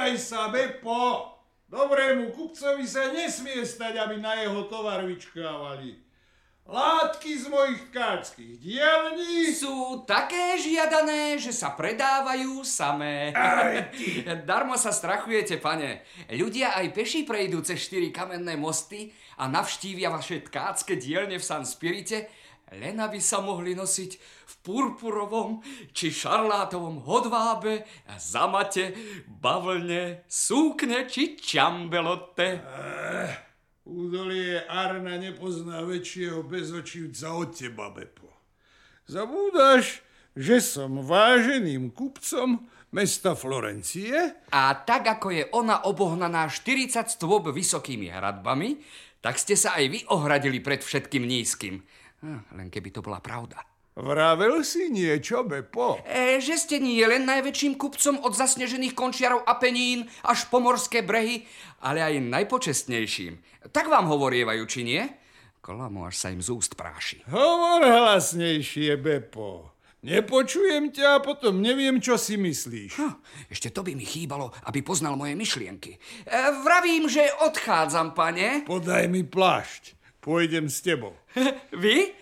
Nebúraj sa, Beppo. Dobrému kupcovi sa nesmie stať, aby na jeho tovar vyčkávali. Látky z mojich tkáčských dielní sú také žiadané, že sa predávajú samé. Darmo sa strachujete, pane. Ľudia aj peši prejdú cez 4 kamenné mosty a navštívia vaše tkácké dielne v San Spirite, len aby sa mohli nosiť v purpurovom či šarlátovom hodvábe, zamate, bavlne, súkne či čambelote. Údolie Arna nepozná väčšieho bezočivca od teba, Beppo. Zabúdaš, že som váženým kupcom mesta Florencie? A tak, ako je ona obohnaná 40 stôp vysokými hradbami, tak ste sa aj vy ohradili pred všetkým nízkym. Len keby to bola pravda. Vravel si niečo, Beppo? Že ste nie len najväčším kupcom od zasnežených končiarov Apenín až po morské brehy, ale aj najpočestnejším. Tak vám hovorievajú, či nie? Klamu, až sa im z úst práši. Hovor hlasnejšie, Beppo. Nepočujem ťa a potom neviem, čo si myslíš. Ešte to by mi chýbalo, aby poznal moje myšlienky. Vravím, že odchádzam, pane. Podaj mi plášť. Pôjdem s tebou. Vy?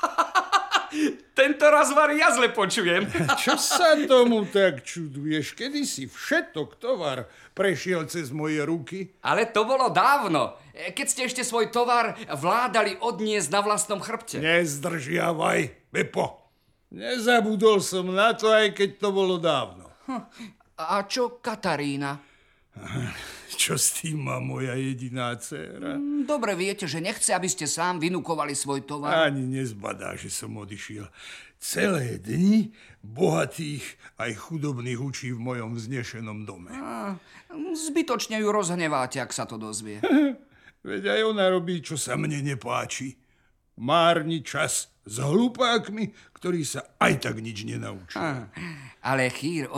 Tento razvar ja zle počujem. Čo sa tomu tak čuduješ? Kedy si všetok tovar prešiel cez moje ruky? Ale to bolo dávno, keď ste ešte svoj tovar vládali odniesť na vlastnom chrbte. Nezdržiavaj, Beppo. Nezabudol som na to, aj keď to bolo dávno. A čo Katarína? Čo s tým má moja jediná dcéra? Dobre viete, že nechce, aby ste sám vynukovali svoj tovar. Ani nezbadá, že som odišiel. Celé dni bohatých aj chudobných učí v mojom vznešenom dome. Zbytočne ju rozhneváte, ak sa to dozvie. Veď aj ona robí, čo sa mne nepáči. Márni čas s hlupákmi, ktorí sa aj tak nič nenaučia. Ale chýr